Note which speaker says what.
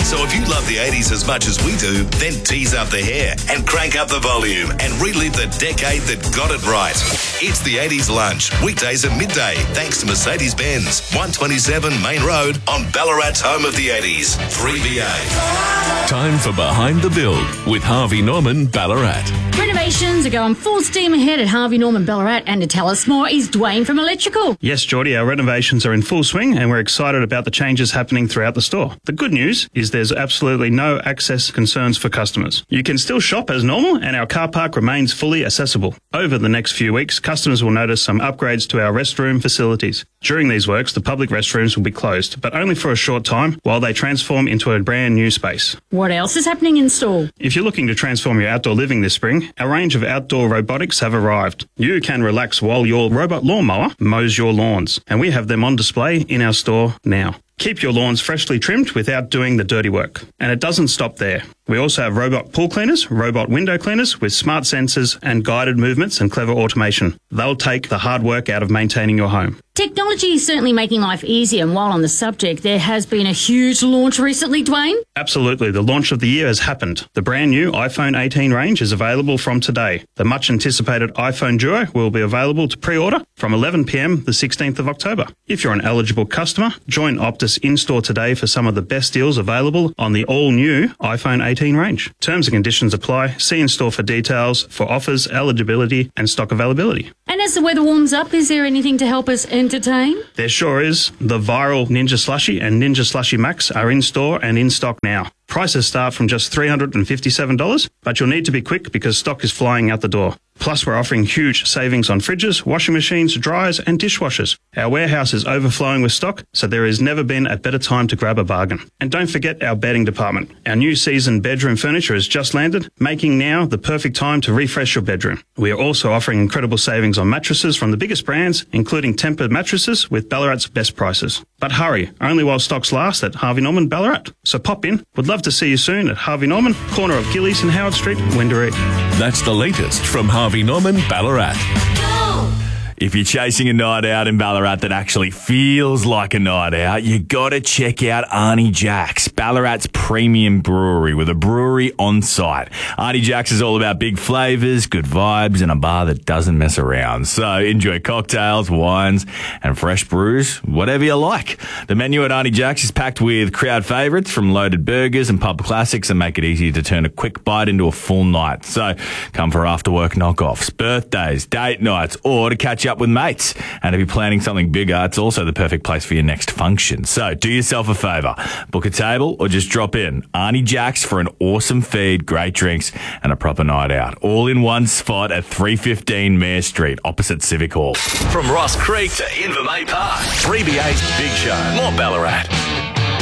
Speaker 1: So if you love the 80s as much as we do, then tease up the hair and crank up the volume and relive the decade that got it right. It's the 80s Lunch, weekdays at midday, thanks to Mercedes-Benz, 127 Main Road on Ballarat's home of the 80s, 3BA.
Speaker 2: Time for Behind the Build with Harvey Norman Ballarat.
Speaker 3: Renovations are going full steam ahead at Harvey Norman Ballarat, and to tell us more is Dwayne from Electrical.
Speaker 4: Yes, Geordie, our renovations are in full swing and we're excited about the changes happening throughout the store. The good news is there's absolutely no access concerns for customers. You can still shop as normal and our car park remains fully accessible. Over the next few weeks, customers will notice some upgrades to our restroom facilities. During these works, the public restrooms will be closed, but only for a short time while they transform into a brand new space.
Speaker 3: What else is happening in store?
Speaker 4: If you're looking to transform your outdoor living this spring, a range of outdoor robotics have arrived. You can relax while your robot lawnmower mows your lawns, and we have them on display in our store now. Keep your lawns freshly trimmed without doing the dirty work. And it doesn't stop there. We also have robot pool cleaners, robot window cleaners with smart sensors and guided movements and clever automation. They'll take the hard work out of maintaining your home.
Speaker 3: Technology is certainly making life easier, and while on the subject, there has been a huge launch recently, Dwayne.
Speaker 4: Absolutely. The launch of the year has happened. The brand new iPhone 18 range is available from today. The much anticipated iPhone Duo will be available to pre-order from 11 p.m. the 16th of October. If you're an eligible customer, join Optus in-store today for some of the best deals available on the all-new iPhone 18 range. Terms and conditions apply. See in-store for details for offers, eligibility and stock availability.
Speaker 3: And as the weather warms up, is there anything to help us entertain?
Speaker 4: There sure is. The viral Ninja Slushie and Ninja Slushie Max are in store and in stock now. Prices start from just $357, but you'll need to be quick because stock is flying out the door. Plus, we're offering huge savings on fridges, washing machines, dryers and dishwashers. Our warehouse is overflowing with stock, so there has never been a better time to grab a bargain. And don't forget our bedding department. Our new season bedroom furniture has just landed, making now the perfect time to refresh your bedroom. We are also offering incredible savings on mattresses from the biggest brands, including Tempered mattresses with Ballarat's best prices. But hurry, only while stocks last at Harvey Norman Ballarat. So pop in. Would love to see you soon at Harvey Norman, corner of Gillies and Howard Street, Wendouree.
Speaker 2: That's the latest from Harvey Norman Ballarat. If you're chasing a night out in Ballarat that actually feels like a night out, you got to check out Arnie Jack's, Ballarat's premium brewery with a brewery on site. Arnie Jack's is all about big flavours, good vibes, and a bar that doesn't mess around. So enjoy cocktails, wines, and fresh brews, whatever you like. The menu at Arnie Jack's is packed with crowd favourites from loaded burgers and pub classics and make it easy to turn a quick bite into a full night. So come for after-work knockoffs, birthdays, date nights, or to catch up with mates. And if you're planning something bigger, it's also the perfect place for your next function. So do yourself a favour. Book a table or just drop in. Arnie Jack's for an awesome feed, great drinks, and a proper night out. All in one spot at 315 Mayor Street, opposite Civic Hall.
Speaker 1: From Ross Creek to Invermay Park, 3BA's Big Show. More Ballarat.